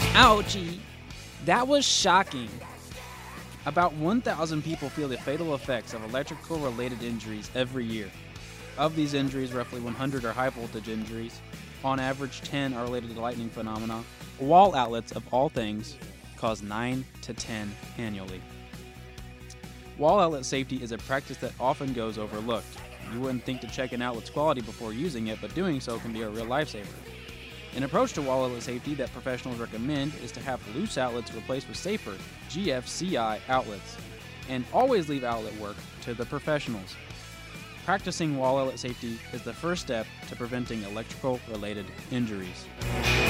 Ouchie! That was shocking. About 1,000 people feel the fatal effects of electrical-related injuries every year. Of these injuries, roughly 100 are high-voltage injuries. On average, 10 are related to lightning phenomena. Wall outlets, of all things, cause 9 to 10 annually. Wall outlet safety is a practice that often goes overlooked. You wouldn't think to check an outlet's quality before using it, but doing so can be a real lifesaver. An approach to wall outlet safety that professionals recommend is to have loose outlets replaced with safer GFCI outlets, and always leave outlet work to the professionals. Practicing wall outlet safety is the first step to preventing electrical-related injuries.